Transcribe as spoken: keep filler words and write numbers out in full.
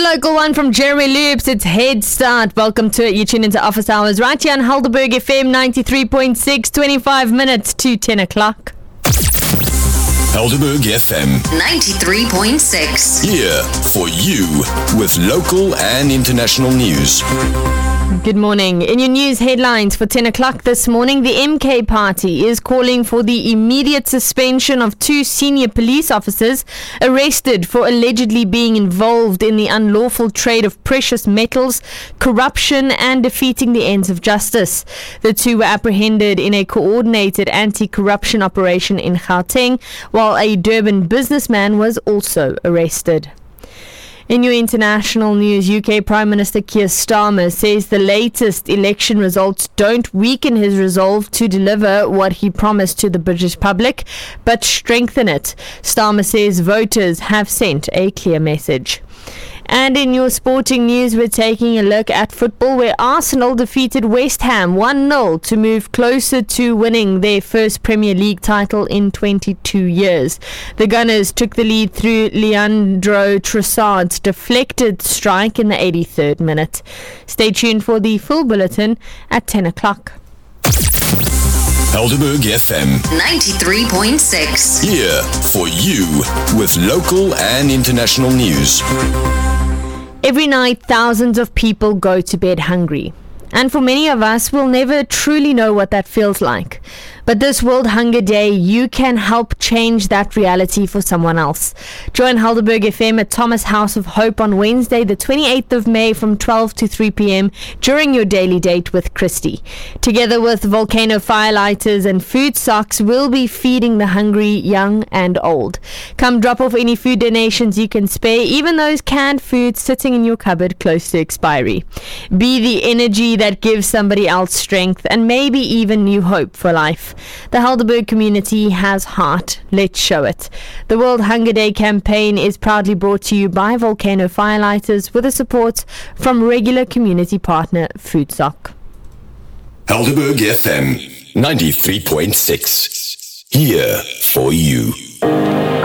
local one from Jeremy Loops. It's Head Start. Welcome to it. You tune into Office Hours right here on Helderberg F M ninety-three point six, twenty-five minutes to ten o'clock. Helderberg F M ninety-three point six. Here for you with local and international news. Good morning. In your news headlines for ten o'clock this morning, the M K Party is calling for the immediate suspension of two senior police officers arrested for allegedly being involved in the unlawful trade of precious metals, corruption and defeating the ends of justice. The two were apprehended in a coordinated anti-corruption operation in Gauteng, while a Durban businessman was also arrested. In your international news, U K Prime Minister Keir Starmer says the latest election results don't weaken his resolve to deliver what he promised to the British public, but strengthen it. Starmer says voters have sent a clear message. And in your sporting news, we're taking a look at football, where Arsenal defeated West Ham one nil to move closer to winning their first Premier League title in twenty-two years. The Gunners took the lead through Leandro Trossard's deflected strike in the eighty-third minute. Stay tuned for the full bulletin at ten o'clock. Helderberg F M ninety-three point six. Here for you with local and international news. Every night, thousands of people go to bed hungry. And for many of us, we'll never truly know what that feels like. But this World Hunger Day, you can help change that reality for someone else. Join Helderberg F M at Thomas House of Hope on Wednesday, the twenty-eighth of May from twelve to three p.m. during your daily date with Christy. Together with Volcano Firelighters and Food Socks, we'll be feeding the hungry, young and old. Come drop off any food donations you can spare, even those canned foods sitting in your cupboard close to expiry. Be the energy that gives somebody else strength and maybe even new hope for life. The Helderberg community has heart. Let's show it. The World Hunger Day campaign is proudly brought to you by Volcano Firelighters with the support from regular community partner Foodsock. Helderberg F M ninety-three point six. Here for you.